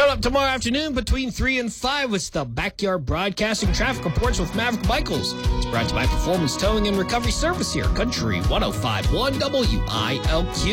Coming up tomorrow afternoon between 3 and 5, it's the Backyard Broadcasting Traffic Reports with Maverick Michaels. It's brought to you by Performance Towing and Recovery Service here, Country 105.1 WILQ.